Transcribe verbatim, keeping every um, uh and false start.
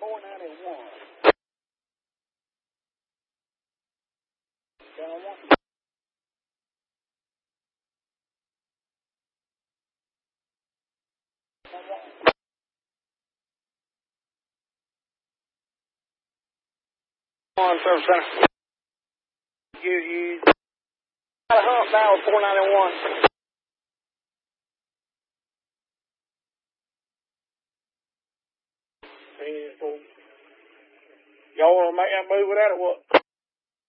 four ninety-one. Channel one. One service center. You, you. Got a hump now with four ninety-one. Y'all want to make that move with that or what?